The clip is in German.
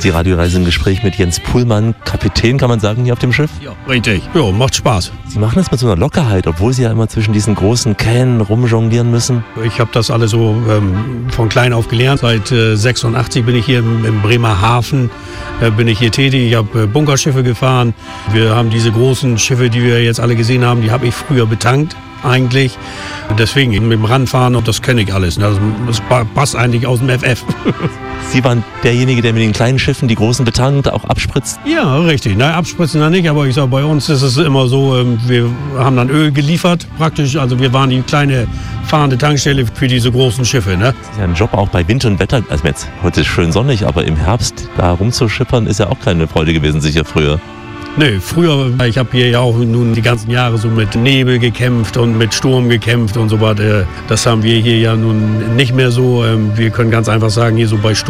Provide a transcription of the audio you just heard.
die Radioreise im Gespräch mit Jens Puhlmann, Kapitän, kann man sagen, hier auf dem Schiff. Ja, richtig. Ja, macht Spaß. Sie machen das mit so einer Lockerheit, obwohl Sie ja immer zwischen diesen großen Kähnen rumjonglieren müssen. Ich habe das alles so von klein auf gelernt. Seit 86 bin ich hier im Bremerhaven, bin ich hier tätig. Ich habe Bunkerschiffe gefahren. Wir haben diese großen Schiffe, die wir jetzt alle gesehen haben, die habe ich früher betankt. Eigentlich. Deswegen mit dem Ranfahren, und das kenne ich alles. Das passt eigentlich aus dem FF. Sie waren derjenige, der mit den kleinen Schiffen die großen betankt, auch abspritzt? Ja, richtig. Na, abspritzen da nicht, aber ich sage, bei uns ist es immer so, wir haben dann Öl geliefert praktisch. Also wir waren die kleine fahrende Tankstelle für diese großen Schiffe. Ne? Das ist ja ein Job auch bei Wind und Wetter. Also jetzt, heute ist schön sonnig, aber im Herbst da rumzuschippern ist ja auch keine Freude gewesen, sicher früher. Nee, früher, ich habe hier ja auch nun die ganzen Jahre so mit Nebel gekämpft und mit Sturm gekämpft und so was. Das haben wir hier ja nun nicht mehr so. Wir können ganz einfach sagen, hier so bei Sturm